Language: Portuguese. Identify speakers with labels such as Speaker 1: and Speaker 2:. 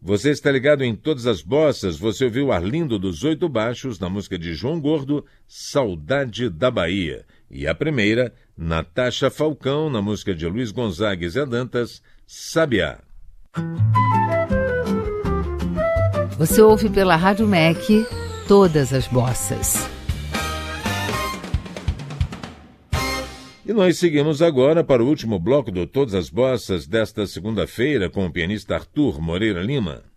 Speaker 1: Você está ligado em Todas as Bossas. Você ouviu Arlindo dos Oito Baixos na música de João Gordo, Saudade da Bahia. E a primeira, Natasha Falcão na música de Luiz Gonzaga e Zé Dantas, Sabiá.
Speaker 2: Você ouve pela Rádio MEC Todas as Bossas.
Speaker 1: E nós seguimos agora para o último bloco do Todas as Bossas desta segunda-feira com o pianista Arthur Moreira Lima.